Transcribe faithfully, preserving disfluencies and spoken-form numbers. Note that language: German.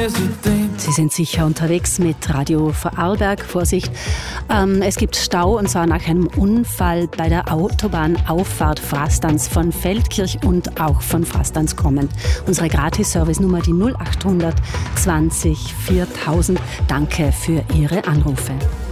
Sie sind sicher unterwegs mit Radio Vorarlberg. Vorsicht, ähm, es gibt Stau, und zwar nach einem Unfall bei der Autobahnauffahrt Frastanz von Feldkirch und auch von Frastanz kommend. Unsere Gratis-Service-Nummer die null acht zwanzig viertausend. Danke für Ihre Anrufe.